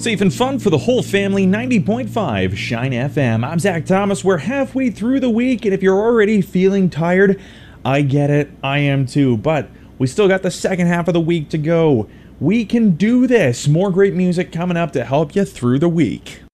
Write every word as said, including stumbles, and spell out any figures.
Safe and fun for the whole family, ninety point five Shine F M. I'm Zach Thomas. We're halfway through the week, and if you're already feeling tired, I get it. I am too. But we still got the second half of the week to go. We can do this. More great music coming up to help you through the week.